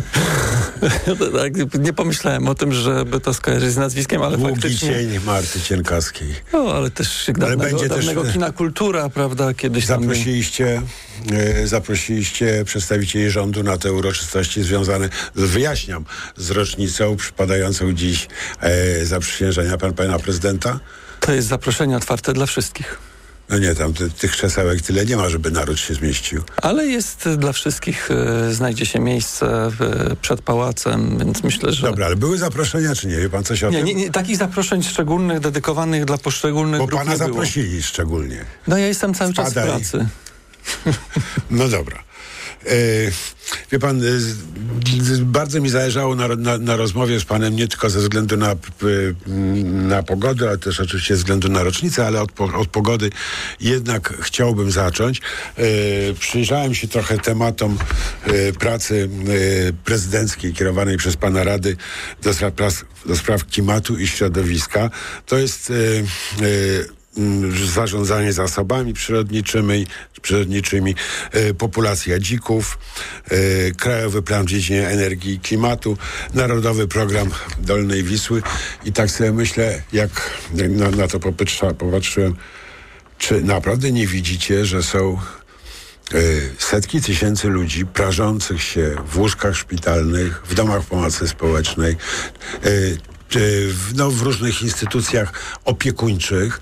Tak, nie pomyślałem o tym, żeby to skojarzyć z nazwiskiem, ale długi faktycznie... cień Marty Cienkowskiej. No, ale też dawnego kina Kultura, prawda, kiedyś Zaprosiliście przedstawicieli rządu na te uroczystości związane, wyjaśniam, z rocznicą przypadającą dziś zaprzysiężenia pana prezydenta? To jest zaproszenie otwarte dla wszystkich. No nie, tam tych krzesełek tyle nie ma, żeby naród się zmieścił. Ale jest dla wszystkich, znajdzie się miejsce przed pałacem, więc myślę, że... Dobra, ale były zaproszenia, czy nie? Wie pan coś o tym? Nie, takich zaproszeń szczególnych, dedykowanych dla poszczególnych grup nie było. Bo pana było. zaprosili szczególnie. No ja jestem cały czas w pracy. No dobra. Wie pan, bardzo mi zależało na rozmowie z panem, nie tylko ze względu na pogodę, ale też oczywiście ze względu na rocznicę, ale od pogody jednak chciałbym zacząć. Przyjrzałem się trochę tematom pracy prezydenckiej kierowanej przez pana Rady do spraw klimatu i środowiska. To jest zarządzanie zasobami przyrodniczymi, populacja dzików, Krajowy Plan w dziedzinie energii i klimatu, Narodowy Program Dolnej Wisły i tak sobie myślę, jak na to popatrzyłem, czy naprawdę nie widzicie, że są setki tysięcy ludzi prażących się w łóżkach szpitalnych, w domach pomocy społecznej, w różnych instytucjach opiekuńczych,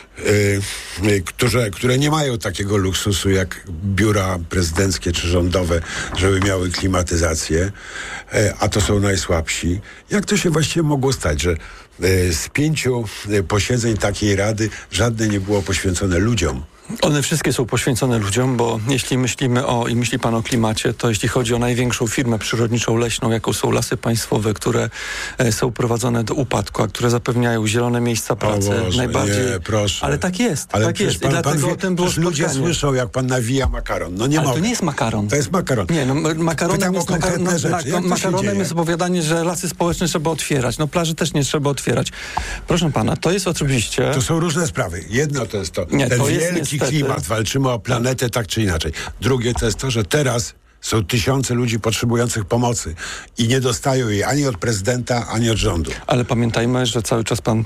które nie mają takiego luksusu jak biura prezydenckie czy rządowe, żeby miały klimatyzację, a to są najsłabsi. Jak to się właściwie mogło stać, że z 5 posiedzeń takiej rady żadne nie było poświęcone ludziom? One wszystkie są poświęcone ludziom, bo jeśli myślimy i myśli pan o klimacie, to jeśli chodzi o największą firmę przyrodniczą leśną, jaką są Lasy Państwowe, które są prowadzone do upadku, a które zapewniają zielone miejsca pracy, najbardziej... Nie, proszę. Ale tak jest, ale tak jest. I dlatego o tym było spotkanie. Ludzie słyszą, jak pan nawija makaron. No nie ale mogę. to nie jest makaron. To jest makaron. Nie, no makaronem jest makaronem jest opowiadanie, że lasy społeczne trzeba otwierać. No plaży też nie trzeba otwierać. Proszę pana, to jest oczywiście... To są różne sprawy. Jedno to jest to, nie, ten to wielki jest niestety... klimat, walczymy o planetę tak czy inaczej. Drugie to jest to, że teraz są tysiące ludzi potrzebujących pomocy i nie dostają jej ani od prezydenta, ani od rządu. Ale pamiętajmy, że cały czas pan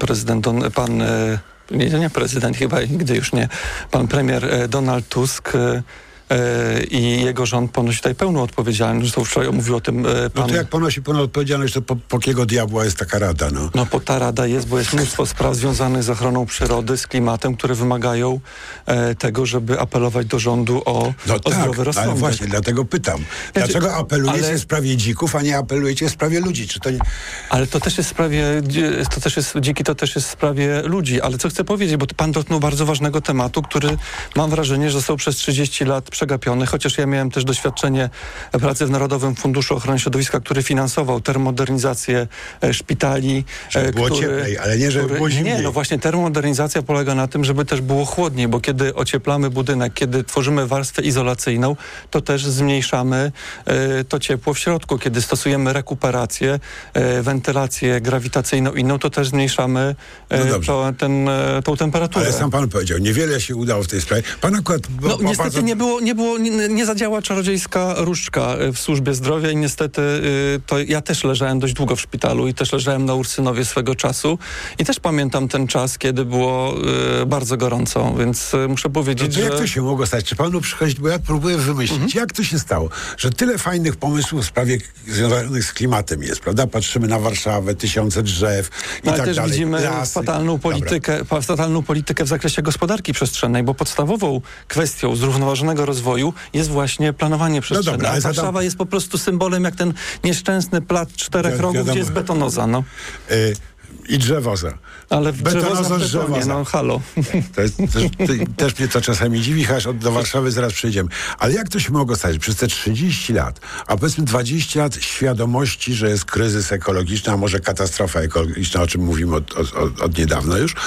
premier Donald Tusk i jego rząd ponosi tutaj pełną odpowiedzialność. Zresztą wczoraj mówił o tym pan... No to jak ponosi pełną odpowiedzialność, to po kiego diabła jest taka rada, no? No po ta rada jest, bo jest mnóstwo spraw związanych z ochroną przyrody, z klimatem, które wymagają tego, żeby apelować do rządu o zdrowy rozsądek. Ale właśnie, dlatego pytam. Dlaczego apelujecie w sprawie dzików, a nie apelujecie w sprawie ludzi? Czy to nie... Ale to też jest dziki to też jest w sprawie ludzi. Ale co chcę powiedzieć, bo pan dotknął bardzo ważnego tematu, który mam wrażenie, że został przez 30 lat przegapiony, chociaż ja miałem też doświadczenie pracy w Narodowym Funduszu Ochrony Środowiska, który finansował termomodernizację szpitali. Żeby było cieplej, ale nie, żeby było zimniej. Nie, no właśnie termomodernizacja polega na tym, żeby też było chłodniej, bo kiedy ocieplamy budynek, kiedy tworzymy warstwę izolacyjną, to też zmniejszamy to ciepło w środku. Kiedy stosujemy rekuperację, wentylację grawitacyjną inną, to też zmniejszamy tą temperaturę. Ale sam pan powiedział, niewiele się udało w tej sprawie. Pan akurat... niestety nie zadziała czarodziejska różdżka w służbie zdrowia i niestety to ja też leżałem dość długo w szpitalu i też leżałem na Ursynowie swego czasu i też pamiętam ten czas, kiedy było bardzo gorąco, więc muszę powiedzieć, że... Jak to się mogło stać? Czy panu przychodzić? Bo ja próbuję wymyślić, jak to się stało, że tyle fajnych pomysłów w sprawie związanych z klimatem jest, prawda? Patrzymy na Warszawę, tysiące drzew i tak dalej. Ale też widzimy fatalną politykę w zakresie gospodarki przestrzennej, bo podstawową kwestią zrównoważonego rozwoju jest właśnie planowanie przestrzenne. No dobra, Warszawa jest po prostu symbolem jak ten nieszczęsny plac 4 rogów, gdzie jest betonoza. No. I drzewoza. Ale betonoza z drzewoza. No halo. Też mnie to czasami dziwi, chociaż do Warszawy zaraz przejdziemy. Ale jak to się mogło stać? Przez te 30 lat, a powiedzmy 20 lat świadomości, że jest kryzys ekologiczny, a może katastrofa ekologiczna, o czym mówimy od niedawna już,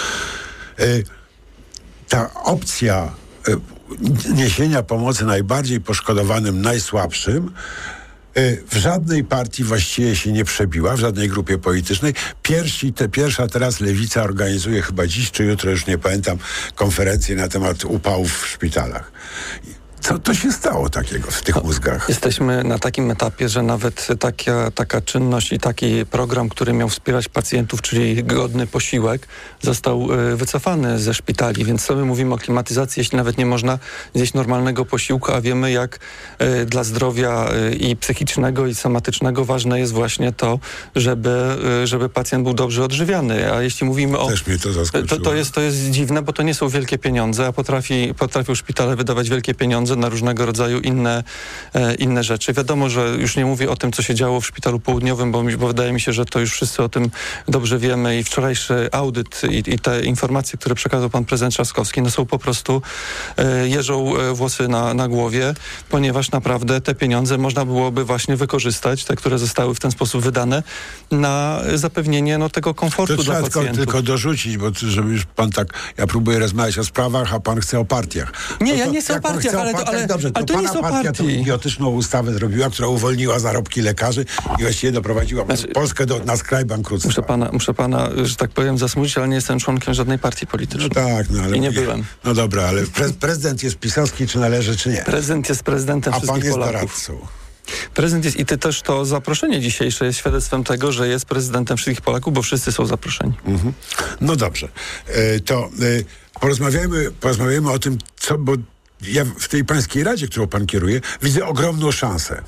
ta opcja niesienia pomocy najbardziej poszkodowanym, najsłabszym, w żadnej partii właściwie się nie przebiła, w żadnej grupie politycznej. Pierwsza teraz Lewica organizuje chyba dziś czy jutro, już nie pamiętam, konferencję na temat upałów w szpitalach. Co to się stało takiego w tych mózgach? Jesteśmy na takim etapie, że nawet taka czynność i taki program, który miał wspierać pacjentów, czyli godny posiłek, został wycofany ze szpitali, więc co my mówimy o klimatyzacji, jeśli nawet nie można zjeść normalnego posiłku, a wiemy, jak dla zdrowia i psychicznego, i somatycznego ważne jest właśnie to, żeby pacjent był dobrze odżywiany. A jeśli mówimy o... Też mnie to zaskoczyło. To jest dziwne, bo to nie są wielkie pieniądze, a potrafią szpitale wydawać wielkie pieniądze na różnego rodzaju inne rzeczy. Wiadomo, że już nie mówię o tym, co się działo w Szpitalu Południowym, bo wydaje mi się, że to już wszyscy o tym dobrze wiemy i wczorajszy audyt i te informacje, które przekazał pan prezydent Trzaskowski, no są po prostu jeżą włosy na głowie, ponieważ naprawdę te pieniądze można byłoby właśnie wykorzystać, te, które zostały w ten sposób wydane, na zapewnienie tego komfortu to dla pacjentów. Tylko dorzucić, bo żeby już pan tak, ja próbuję rozmawiać o sprawach, a pan chce o partiach. Nie, ja nie chcę o partiach, ale dobrze, to nie są partia partii. tą idiotyczną ustawę zrobiła, która uwolniła zarobki lekarzy i właściwie doprowadziła Polskę na skraj bankructwa. Muszę pana, że tak powiem, zasmucić, ale nie jestem członkiem żadnej partii politycznej. No tak, ale... I nie byłem. No dobra, ale prezydent jest pisowski, czy należy, czy nie? Prezydent jest prezydentem wszystkich Polaków. A pan jest doradcą. Prezydent jest i też to zaproszenie dzisiejsze jest świadectwem tego, że jest prezydentem wszystkich Polaków, bo wszyscy są zaproszeni. Mhm. No dobrze. Porozmawiajmy o tym, bo ja w tej pańskiej radzie, którą pan kieruje, widzę ogromną szansę.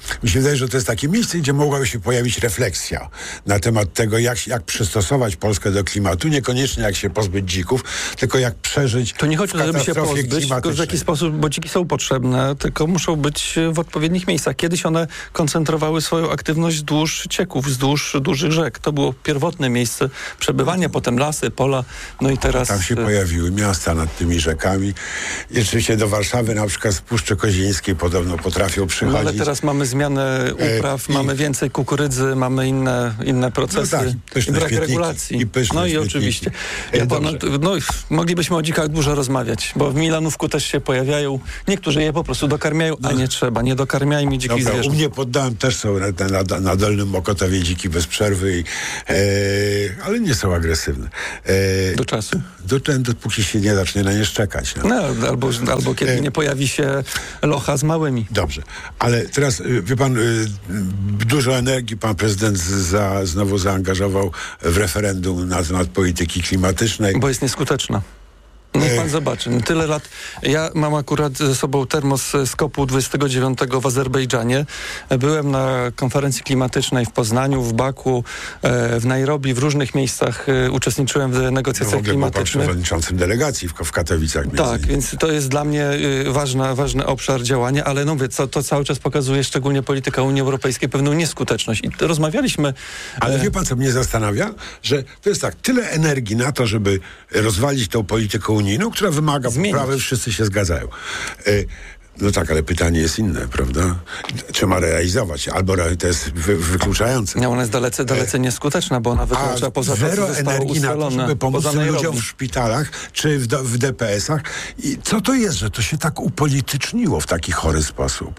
Mi się wydaje, że to jest takie miejsce, gdzie mogłaby się pojawić refleksja na temat tego, jak przystosować Polskę do klimatu. Niekoniecznie jak się pozbyć dzików, tylko jak przeżyć. To nie chodzi o to, żeby się pozbyć, tylko w jaki sposób, bo dziki są potrzebne, tylko muszą być w odpowiednich miejscach. Kiedyś one koncentrowały swoją aktywność wzdłuż cieków, wzdłuż dużych rzek. To było pierwotne miejsce przebywania, potem lasy, pola, no i teraz... Tam się pojawiły miasta nad tymi rzekami. I oczywiście do Warszawy, na przykład z Puszczy Kozińskiej podobno potrafią przychodzić. No ale teraz mamy zmianę upraw, mamy więcej kukurydzy, mamy inne procesy, i brak regulacji. I oczywiście. Moglibyśmy o dzikach dużo rozmawiać, bo w Milanówku też się pojawiają. Niektórzy je po prostu dokarmiają, a nie trzeba. Nie dokarmiajmy dzikich zwierząt. U mnie pod domem też są na Dolnym Mokotowie dziki bez przerwy, ale nie są agresywne. Do czasu? Dopóki się nie zacznie na nie szczekać. Albo kiedy nie pojawi się locha z małymi. Dobrze, ale teraz, wie pan, dużo energii pan prezydent znowu zaangażował w referendum na temat polityki klimatycznej. Bo jest nieskuteczna. Niech pan zobaczy. Tyle lat. Ja mam akurat ze sobą termos z COP-u 29 w Azerbejdżanie. Byłem na konferencji klimatycznej w Poznaniu, w Baku, w Nairobi, w różnych miejscach uczestniczyłem w negocjacjach klimatycznych. Był pan przewodniczącym delegacji w Katowicach. Tak, więc to jest dla mnie ważny obszar działania, ale to cały czas pokazuje, szczególnie polityka Unii Europejskiej, pewną nieskuteczność. I rozmawialiśmy... Ale wie pan, co mnie zastanawia? Że to jest tak, tyle energii na to, żeby rozwalić tą politykę unijną, która wymaga poprawy, wszyscy się zgadzają. No tak, ale pytanie jest inne, prawda? Trzeba realizować, albo to jest wykluczające. No, ona jest dalece nieskuteczna, bo ona wyklucza poza to, co zostało ustalone. Żeby pomóc ludziom w szpitalach, czy w DPS-ach. I co to jest, że to się tak upolityczniło w taki chory sposób?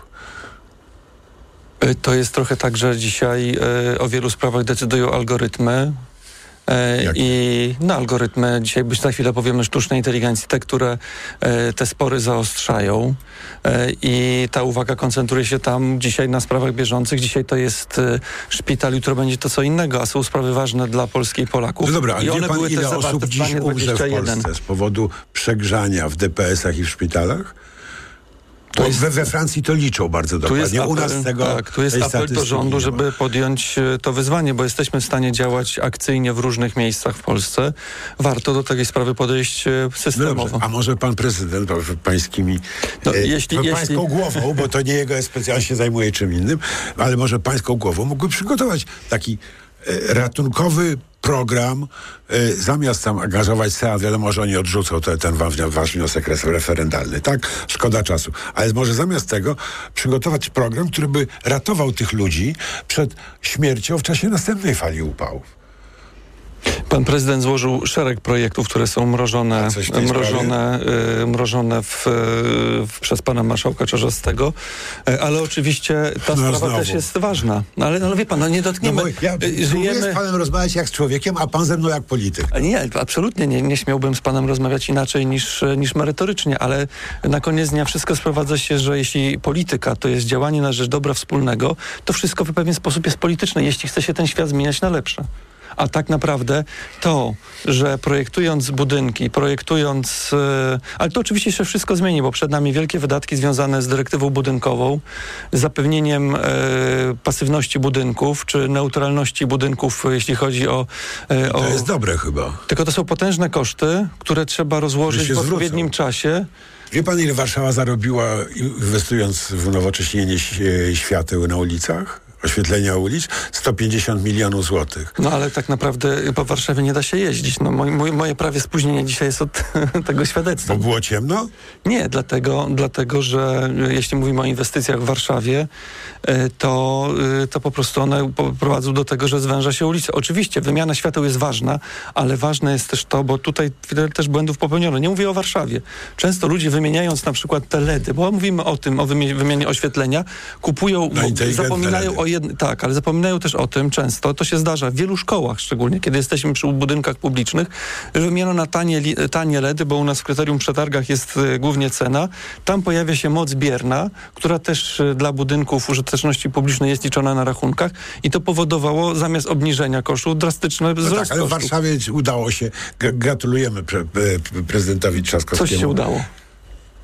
To jest trochę tak, że dzisiaj o wielu sprawach decydują algorytmy. Algorytmy, dzisiaj za chwilę powiemy sztucznej inteligencji, te, które te spory zaostrzają i ta uwaga koncentruje się tam dzisiaj na sprawach bieżących. Dzisiaj to jest szpital, jutro będzie to co innego, a są sprawy ważne dla Polski i Polaków. No dobra, ale i one wie pan, były ile też osób dziś umrze w Polsce z powodu przegrzania w DPS-ach i w szpitalach? We Francji to liczą bardzo dokładnie. U nas tego tu jest apel do rządu, żeby podjąć to wyzwanie, bo jesteśmy w stanie działać akcyjnie w różnych miejscach w Polsce. Warto do tej sprawy podejść systemowo. Dobrze, a może pan prezydent pańskimi pańską głową, bo to nie jego specjalnie się zajmuje czym innym, ale może pańską głową mógłby przygotować taki ratunkowy program, zamiast tam angażować SEAT, wiadomo, że oni odrzucą ten wasz wniosek referendalny, tak? Szkoda czasu. Ale może zamiast tego przygotować program, który by ratował tych ludzi przed śmiercią w czasie następnej fali upałów. Pan prezydent złożył szereg projektów, które są mrożone przez pana marszałka Czarzastego, ale oczywiście ta sprawa też jest ważna. Ale wie pan, nie dotkniemy. Ja próbuję z panem rozmawiać jak z człowiekiem, a pan ze mną jak polityk. Nie, absolutnie nie śmiałbym z panem rozmawiać inaczej niż merytorycznie, ale na koniec dnia wszystko sprowadza się, że jeśli polityka to jest działanie na rzecz dobra wspólnego, to wszystko w pewien sposób jest polityczne, jeśli chce się ten świat zmieniać na lepsze. A tak naprawdę to, że projektując budynki, ale to oczywiście się wszystko zmieni, bo przed nami wielkie wydatki związane z dyrektywą budynkową, z zapewnieniem pasywności budynków, czy neutralności budynków, jeśli chodzi o... To jest dobre chyba. Tylko to są potężne koszty, które trzeba rozłożyć w odpowiednim czasie. Wie pan, ile Warszawa zarobiła, inwestując w unowocześnienie świateł na ulicach? Oświetlenia ulic? 150 milionów złotych. No ale tak naprawdę po Warszawie nie da się jeździć. No, moje prawie spóźnienie dzisiaj jest od tego świadectwa. Bo było ciemno? Nie, dlatego, że jeśli mówimy o inwestycjach w Warszawie, to po prostu one prowadzą do tego, że zwęża się ulica. Oczywiście wymiana świateł jest ważna, ale ważne jest też to, bo tutaj wiele też błędów popełniono. Nie mówię o Warszawie. Często ludzie wymieniając na przykład te LEDy, bo mówimy o tym, o wymianie oświetlenia, kupują, zapominają o tak, ale zapominają też o tym często, to się zdarza w wielu szkołach, szczególnie kiedy jesteśmy przy budynkach publicznych, że wymiana na tanie LEDy, bo u nas w kryterium przetargach jest głównie cena, tam pojawia się moc bierna, która też dla budynków użyteczności publicznej jest liczona na rachunkach i to powodowało zamiast obniżenia kosztów drastyczne wzrost kosztów. Ale w Warszawie udało się, gratulujemy prezydentowi Trzaskowskiemu. Coś się udało.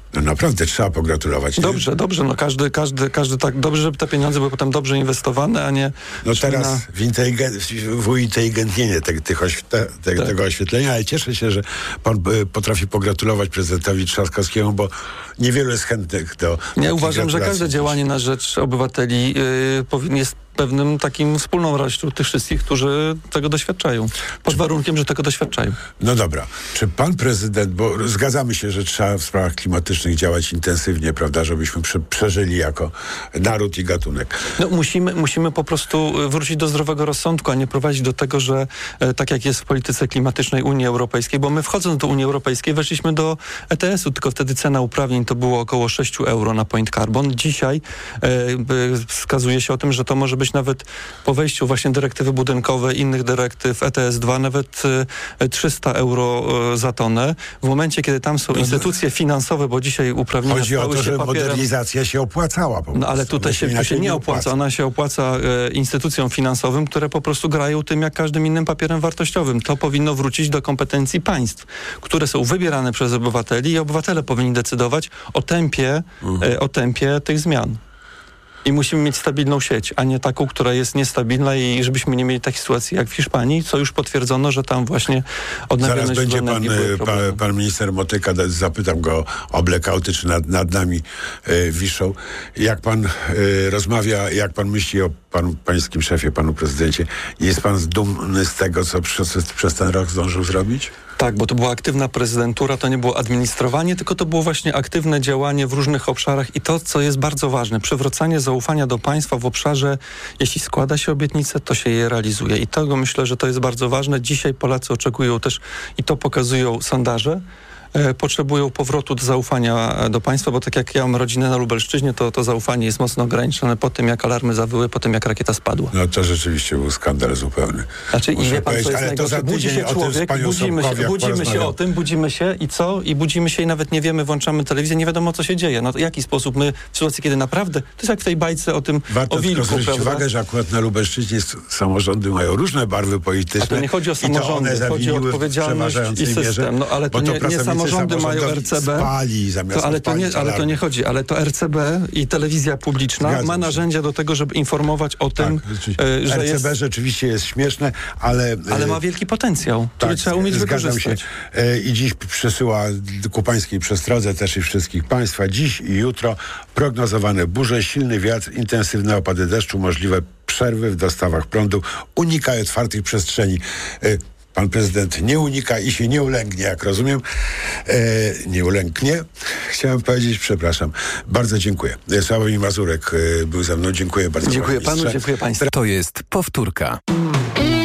No naprawdę trzeba pogratulować. Nie? Dobrze, no każdy tak, dobrze, żeby te pieniądze były potem dobrze inwestowane, a nie... No teraz w uinteligentnienie tego oświetlenia, ale cieszę się, że pan potrafi pogratulować prezydentowi Trzaskowskiemu, bo niewielu jest chętnych do... Ja uważam, że każde działanie na rzecz obywateli jest pewnym takim wspólną radością tych wszystkich, którzy tego doświadczają. Pod warunkiem, że tego doświadczają. No dobra. Czy pan prezydent, bo zgadzamy się, że trzeba w sprawach klimatycznych działać intensywnie, prawda, żebyśmy przeżyli jako naród i gatunek. No musimy po prostu wrócić do zdrowego rozsądku, a nie prowadzić do tego, że tak jak jest w polityce klimatycznej Unii Europejskiej, bo my wchodząc do Unii Europejskiej weszliśmy do ETS-u, tylko wtedy cena uprawnień to było około 6 euro na point carbon. Dzisiaj wskazuje się o tym, że to może być nawet po wejściu właśnie dyrektywy budynkowej, innych dyrektyw ETS-2 nawet 300 euro za tonę. W momencie, kiedy tam są instytucje finansowe, bo dzisiaj uprawnienia chodzi o to, że papierem, modernizacja się opłacała po prostu. No ale tutaj się nie opłaca. Ona się opłaca instytucjom finansowym, które po prostu grają tym jak każdym innym papierem wartościowym. To powinno wrócić do kompetencji państw, które są wybierane przez obywateli i obywatele powinni decydować o tempie tych zmian. I musimy mieć stabilną sieć, a nie taką, która jest niestabilna i żebyśmy nie mieli takiej sytuacji jak w Hiszpanii, co już potwierdzono, że tam właśnie odnawialne zaraz będzie pan minister Motyka, zapytam go o blackouty, czy nad nami wiszą. Jak pan rozmawia, jak pan myśli o pańskim szefie, panu prezydencie, jest pan dumny z tego, co przez ten rok zdążył zrobić? Tak, bo to była aktywna prezydentura, to nie było administrowanie, tylko to było właśnie aktywne działanie w różnych obszarach i to, co jest bardzo ważne, przywracanie zaufania do państwa w obszarze, jeśli składa się obietnice, to się je realizuje. I tego myślę, że to jest bardzo ważne. Dzisiaj Polacy oczekują też, i to pokazują sondaże, potrzebują powrotu do zaufania do państwa, bo tak jak ja mam rodzinę na Lubelszczyźnie, to zaufanie jest mocno ograniczone po tym, jak alarmy zawyły, po tym, jak rakieta spadła. No to rzeczywiście był skandal zupełny. Znaczy, i wie pan, co jest najgorsze? Budzi się człowiek, budzimy się o tym, budzimy się i co? I budzimy się i nawet nie wiemy, włączamy telewizję, nie wiadomo, co się dzieje. No to w jaki sposób my, w sytuacji, kiedy naprawdę, to jest jak w tej bajce o tym, warto o wilku, zwrócić uwagę, że akurat na Lubelszczyźnie samorządy mają różne barwy polityczne. A to nie chodzi o samorządy, chodzi o odpowiedzialność i system. No ale to nie samorządy mają RCB, ale to nie chodzi, ale to RCB i telewizja publiczna ma narzędzia do tego, żeby informować o tym, że RCB rzeczywiście jest śmieszne, ale ma wielki potencjał, który trzeba umieć wykorzystać. I dziś przesyła ku pańskiej przestrodze też i wszystkich państwa. Dziś i jutro prognozowane burze, silny wiatr, intensywne opady deszczu, możliwe przerwy w dostawach prądu. Unikaj otwartych przestrzeni. Pan prezydent nie unika i się nie ulęgnie, jak rozumiem. Nie ulęknie. Chciałem powiedzieć, przepraszam. Bardzo dziękuję. Sławomir Mazurek był ze mną. Dziękuję bardzo. Dziękuję panu, dziękuję państwu. To jest powtórka.